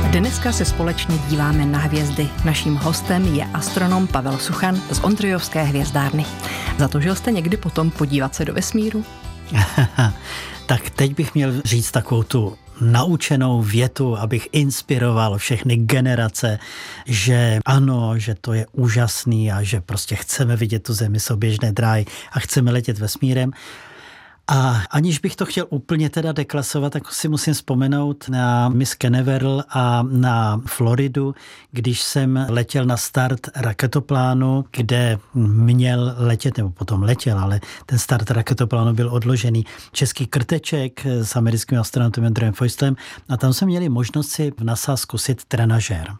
Dneska se společně díváme na hvězdy. Naším hostem je astronom Pavel Suchan z Ondřejovské hvězdárny. Zatoužil jste někdy potom podívat se do vesmíru? Tak teď bych měl říct takovou tu naučenou větu, abych inspiroval všechny generace, že ano, že to je úžasný a že prostě chceme vidět tu Zemi souběžné dráhy a chceme letět vesmírem. A aniž bych to chtěl úplně teda deklasovat, tak si musím vzpomenout na Miss Canaveral a na Floridu, když jsem letěl na start raketoplánu, kde měl letět, nebo potom letěl, ale ten start raketoplánu byl odložený, český krteček s americkým astronautem Andreem Feustlem a tam jsme měli možnost si v NASA zkusit trenažér.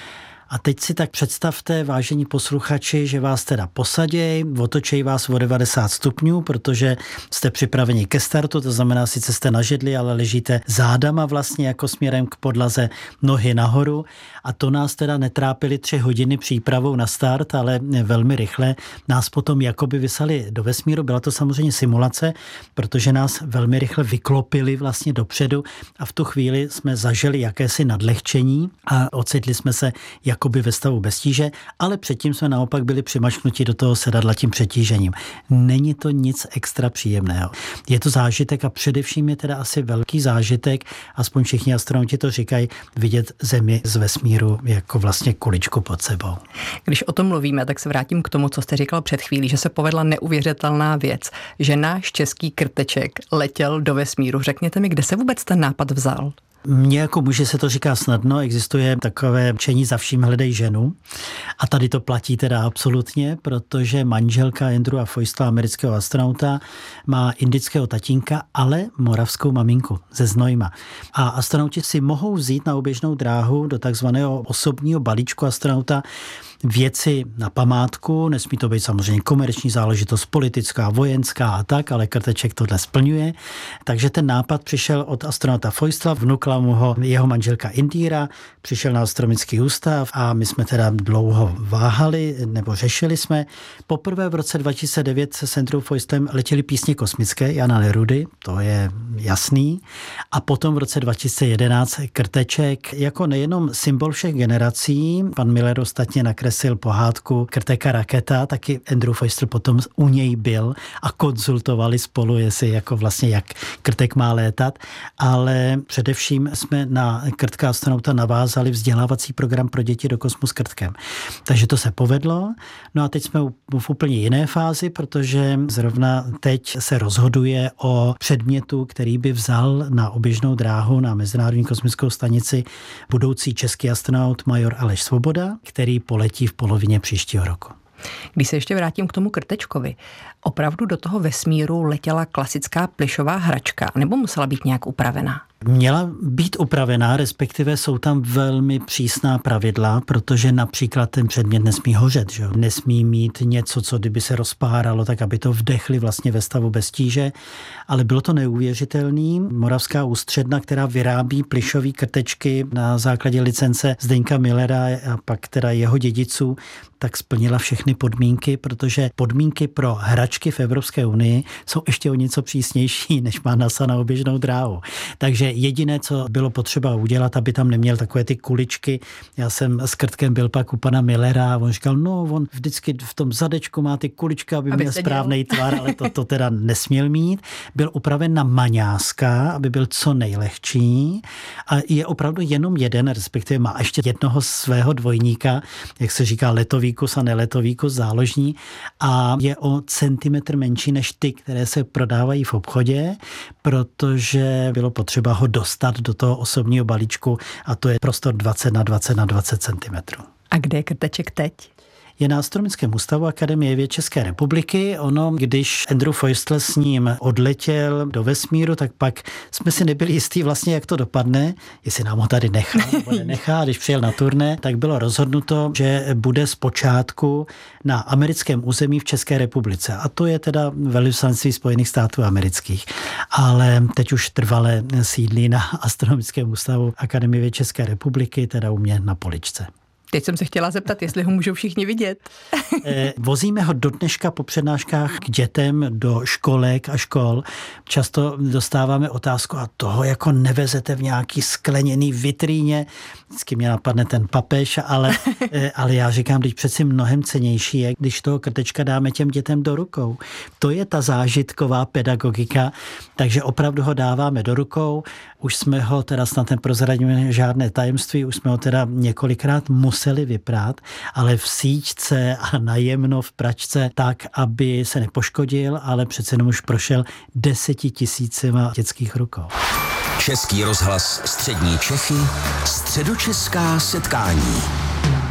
A teď si tak představte, vážení posluchači, že vás teda posaděj, otočej vás o 90 stupňů, protože jste připraveni ke startu, to znamená, sice jste na židli, ale ležíte zádama vlastně jako směrem k podlaze, nohy nahoru. A to nás teda netrápili 3 hodiny přípravou na start, ale velmi rychle nás potom jakoby vyslali do vesmíru. Byla to samozřejmě simulace, protože nás velmi rychle vyklopili vlastně dopředu a v tu chvíli jsme zažili jakési nadlehčení a ocitli jsme se jakoby ve stavu bez tíže, ale předtím jsme naopak byli přimačknuti do toho sedadla tím přetížením. Není to nic extra příjemného. Je to zážitek a především je teda asi velký zážitek, aspoň všichni astronauti to říkají, vidět Zemi z vesmíru jako vlastně kuličku pod sebou. Když o tom mluvíme, tak se vrátím k tomu, co jste říkal před chvílí, že se povedla neuvěřitelná věc, že náš český krteček letěl do vesmíru. Řekněte mi, kde se vůbec ten nápad vzal? Mně jako muži se to říká snadno, existuje takové čení za vším hledej ženu a tady to platí teda absolutně, protože manželka Andrewa Feustla, amerického astronauta, má indického tatínka, ale moravskou maminku ze Znojma. A astronauti si mohou vzít na oběžnou dráhu do takzvaného osobního balíčku astronauta věci na památku, nesmí to být samozřejmě komerční záležitost, politická, vojenská a tak, ale krteček tohle splňuje. Takže ten nápad přišel od astronauta Feustla, vnukla mu ho jeho manželka Indíra, přišel na astronomický ústav a my jsme teda dlouho váhali, nebo řešili jsme. Poprvé v roce 2009 se s Andrewem Feustlem letěli písně kosmické Jana Nerudy, to je jasný. A potom v roce 2011 krteček jako nejenom symbol všech generací, pan Miller ostatně nakreslil pohádku Krtek a raketa, taky Andrew Feustl potom u něj byl a konzultovali spolu, jestli jako vlastně jak krtek má létat, ale především jsme na krtka astronauta navázali vzdělávací program pro děti do kosmu s krtkem. Takže to se povedlo. No a teď jsme v úplně jiné fázi, protože zrovna teď se rozhoduje o předmětu, který by vzal na oběžnou dráhu na Mezinárodní kosmickou stanici budoucí český astronaut major Aleš Svoboda, který poletí v polovině příštího roku. Když se ještě vrátím k tomu krtečkovi, opravdu do toho vesmíru letěla klasická plyšová hračka, nebo musela být nějak upravená? Měla být upravená, respektive jsou tam velmi přísná pravidla, protože například ten předmět nesmí hořet, že? Nesmí mít něco, co kdyby se rozpáralo, tak aby to vdechli vlastně ve stavu bez tíže, ale bylo to neuvěřitelný. Moravská ústředna, která vyrábí plyšové krtečky na základě licence Zdeňka Millera a pak teda jeho dědiců, tak splnila všechny podmínky, protože podmínky pro hračky v Evropské unii jsou ještě o něco přísnější, než má NASA na oběžnou dráhu. Takže jediné, co bylo potřeba udělat, aby tam neměl takové ty kuličky. Já jsem s krtkem byl pak u pana Millera a on říkal, no on vždycky v tom zadečku má ty kuličky, aby měl správný tvar, ale to teda nesměl mít. Byl upraven na maňáska, aby byl co nejlehčí a je opravdu jenom jeden, respektive má ještě jednoho svého dvojníka, jak se říká letovíkus a neletovíkus záložní a je o centimetr menší než ty, které se prodávají v obchodě, protože bylo potřeba ho dostat do toho osobního balíčku a to je prostor 20 na 20 na 20 cm. A kde je krteček teď? Je na Astronomickém ústavu Akademie věd České republiky. Ono, když Andrew Feustl s ním odletěl do vesmíru, tak pak jsme si nebyli jistí vlastně, jak to dopadne, jestli nám ho tady nechá nebo nenechá. Když přijel na turné, tak bylo rozhodnuto, že bude zpočátku na americkém území v České republice. A to je teda velvyslanectví Spojených států amerických. Ale teď už trvale sídlí na Astronomickém ústavu Akademie věd České republiky, teda u mě na Poličce. Teď jsem se chtěla zeptat, jestli ho můžou všichni vidět. Vozíme ho do dneška po přednáškách k dětem do školek a škol. Často dostáváme otázku, a toho jako nevezete v nějaký skleněný vitríně. Vždycky mě napadne ten papež, ale já říkám, když přeci mnohem cennější je, když toho krtečka dáme těm dětem do rukou. To je ta zážitková pedagogika, takže opravdu ho dáváme do rukou. Už jsme ho teda, snad neprozradíme žádné tajemství, už jsme ho teda několikrát museli vyprát, ale v síťce a najemno v pračce tak, aby se nepoškodil, ale přece jenom už prošel 10 000 dětských rukou. Český rozhlas Střední Čechy, středočeská setkání.